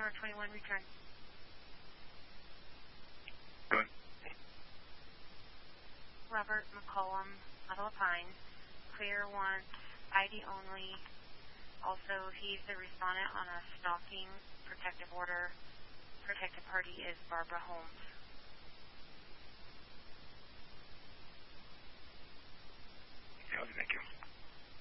Tower 21, return. Go ahead. Robert McCollum, Ottawa Pines. Clear wants ID only. Also, he's the respondent on a stalking protective order. Protected party is Barbara Holmes. Yeah, thank you.